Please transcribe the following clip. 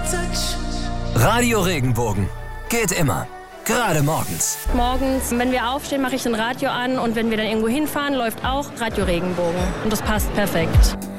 Radio Regenbogen. Geht immer. Gerade morgens. Morgens, wenn wir aufstehen, mache ich ein Radio an und wenn wir dann irgendwo hinfahren, läuft auch Radio Regenbogen. Und das passt perfekt.